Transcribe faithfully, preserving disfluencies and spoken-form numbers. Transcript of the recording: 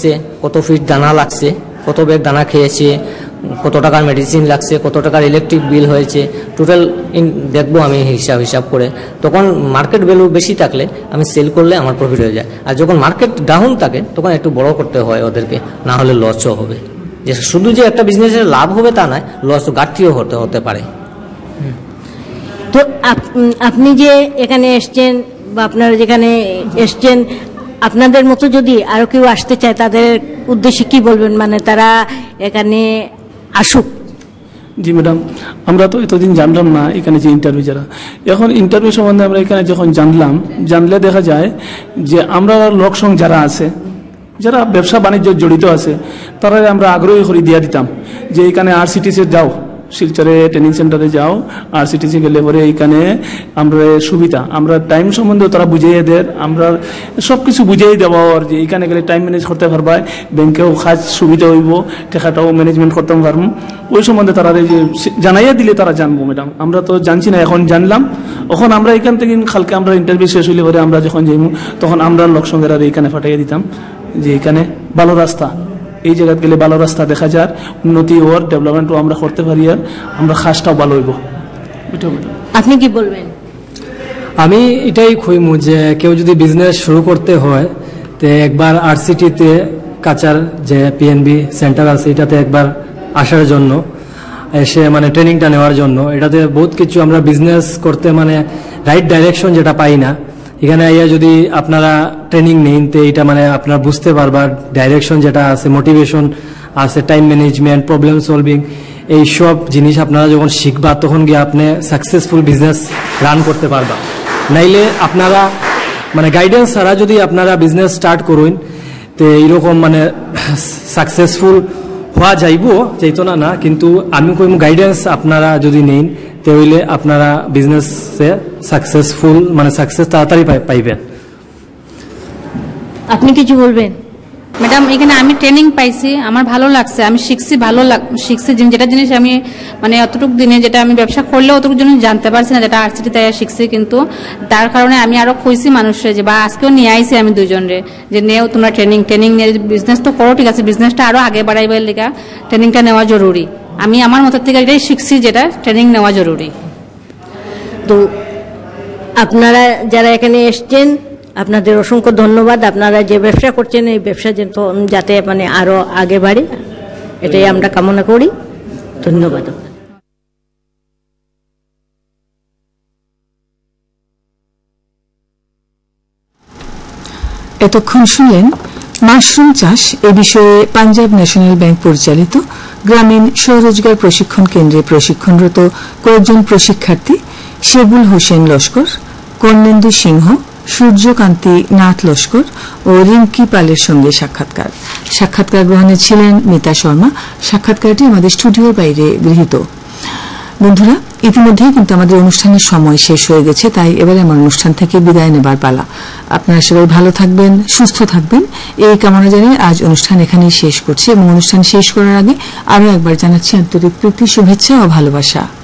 দেখছে কত ফিট দানা লাগছে, কত ব্যাগ দানা খেয়েছে, কত টাকার মেডিসিন লাগছে, কত টাকার ইলেকট্রিক বিল হয়েছে, টোটাল দেখবো আমি হিসাব হিসাব করে। তখন মার্কেট ভ্যালু বেশি থাকলে আমি সেল করলে আমার প্রফিট হয়ে যায়। আর যখন মার্কেট ডাউন থাকে তখন একটু বড় করতে হয় ওদেরকে, না হলে লসও হবে। যে শুধু যে একটা বিজনেসের লাভ হবে তা নয়, লস ঘাটতিও হতে হতে পারে। তো আপনি যে এখানে এসছেন বা আপনারা যেখানে এসছেন, আপনাদের মতো যদি আরো কেউ আসতে চায় তাদের উদ্দেশ্যে কি বলবেন, মানে তারা এখানে আসুক? জি ম্যাডাম, আমরা তো এতদিন জানলাম না এখানে যে ইন্টারভিউ যারা, এখন ইন্টারভিউ সম্বন্ধে আমরা এখানে যখন জানলাম, জানলে দেখা যায় যে আমরা লোকসং যারা আছে, যারা ব্যবসা বাণিজ্য জড়িত আছে, তারা আমরা আগ্রহী করে দিয়ে দিতাম যে এখানে আর সিটিসে যাও, শিলচরে ট্রেনিং সেন্টারে যাও, আর সিটিসি গেলে পরে এইখানে আমরা সুবিধা, আমরা টাইম সম্বন্ধে তারা বুঝিয়ে দেয়, আমরা সব কিছু বুঝিয়ে দেওয়া আর যে এইখানে গেলে টাইম ম্যানেজ করতে পারবা, ব্যাংকেও কাজ সুবিধা হইব, টাকাটাও ম্যানেজমেন্ট করতে পারবো, ওই সম্বন্ধে তারা জানাইয়া দিলে তারা জানবো। ম্যাডাম আমরা তো জানছি না, এখন জানলাম। এখন আমরা এখান থেকে কালকে আমরা ইন্টারভিউ শেষ হইলে পরে আমরা যখন যাইব তখন আমরা লোকসংখ্যার আর এইখানে ফাটাইয়া দিতাম যে এখানে ভালো রাস্তা, এই জায়গায় গেলে ভালো রাস্তা দেখা যায়, উন্নতি ওর ডেভেলপমেন্টও আমরা করতে পারি, আর আমরা খাসটাও ভালো হইব। আপনি কি বলবেন? আমি এটাই খুঁজবো যে কেউ যদি বিজনেস শুরু করতে হয় তো একবার আরসিটিতে কাচার যে পিএনবি সেন্টার আছে এটাতে একবার আসার জন্য, এসে মানে ট্রেনিংটা নেওয়ার জন্য। এটাতে বহুত কিছু আমরা বিজনেস করতে মানে রাইট ডাইরেকশন যেটা পাই না, এখানে আইয়া যদি আপনারা ট্রেনিং নেন তো এইটা মানে আপনারা বুঝতে পারবা ডাইরেকশন যেটা আছে, মোটিভেশন আছে, টাইম ম্যানেজমেন্ট, প্রবলেম সলভিং, এই সব জিনিস আপনারা যখন শিখবা তখন গিয়ে আপনি সাকসেসফুল বিজনেস রান করতে পারবা। নাইলে আপনারা মানে গাইডেন্স ছাড়া যদি আপনারা বিজনেস স্টার্ট করুন তো এইরকম মানে সাকসেসফুল হওয়া যাইব চাইতো না না, কিন্তু আমি কইম গাইডেন্স আপনারা যদি নেন তাহলে আপনারা বিজনেসে সাকসেসফুল মানে সাকসেস তাড়াতাড়ি পাইবেন। আপনি কিছু বলবেন? ম্যাডাম এখানে আমি ট্রেনিং পাইছি, আমার ভালো লাগছে, আমি শিখছি, ভালো শিখছি যেটা জিনিস আমি মানে অতটুকু দিনে যেটা আমি ব্যবসা করলেও অতটুকু জিনিস জানতে পারছি না, যেটা আরসিটি তাই শিখছি। কিন্তু তার কারণে আমি আরো খুঁজছি মানুষের, যে বা আজকেও নিয়ে আইছি আমি দুজনরে যে নেও তোমরা ট্রেনিং ট্রেনিং নিয়ে বিজনেস তো করো, ঠিক আছে, বিজনেসটা আরো আগে বাড়াইবার লেগা ট্রেনিংটা নেওয়া জরুরি। আমি আমার মতো থেকে এটাই শিখছি, যেটা ট্রেনিং নেওয়া জরুরি। তো আপনারা যারা এখানে এসছেন আপনাদের অসংখ্য ধন্যবাদ। আপনারা যে ব্যবসা করছেন এই ব্যবসা যাতে মানে আরো আগে বাড়ে এটাই আমরা কামনা করি। ধন্যবাদ। এতক্ষণ শুনলেন মাশরুম চাষ এ বিষয়ে পাঞ্জাব ন্যাশনাল ব্যাংক পরিচালিত গ্রামীণ স্বরোজগার প্রশিক্ষণ কেন্দ্রে প্রশিক্ষণরত কয়েকজন প্রশিক্ষার্থী শেবুল হোসেন লস্কর, কর্ণেন্দু সিংহ, সূর্যকান্তি নাথ লস্কর ও রিঙ্কি পালের সঙ্গে সাক্ষাৎকার। সাক্ষাৎকার গ্রহণে ছিলেন মিতা শর্মা। সাক্ষাৎকারটি আমাদের স্টুডিওর বাইরে গৃহীত। বন্ধুরা, ইতিমধ্যেই কিন্তু আমাদের অনুষ্ঠানের সময় শেষ হয়ে গেছে, তাই এবারে আমার অনুষ্ঠান থেকে বিদায় নেবার পালা। আপনারা সবাই ভালো থাকবেন, সুস্থ থাকবেন এই কামনা জানিয়ে আজ অনুষ্ঠান এখানেই শেষ করছি এবং অনুষ্ঠান শেষ করার আগে আরও একবার জানাচ্ছি আন্তরিক প্রীতি, শুভেচ্ছা ও ভালোবাসা।